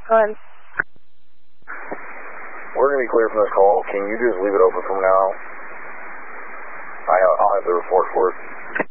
Go ahead. We're going to be clear from this call. Can you just leave it open from now? I'll have the report for it.